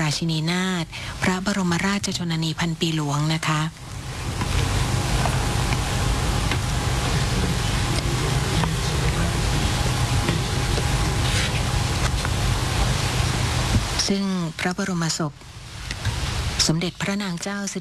ชินีนาถพระบรมราชชนนีพันปีหลวงนะคะซึ่งพระบรมศพสมเด็จพระนางเจ้าสิ